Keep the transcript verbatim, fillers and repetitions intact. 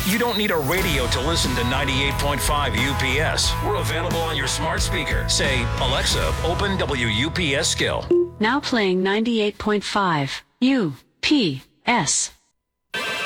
You don't need a radio to listen to ninety-eight point five U P S. We're available on your smart speaker. Say, Alexa, open W U P S skill. Now playing ninety-eight point five U P S.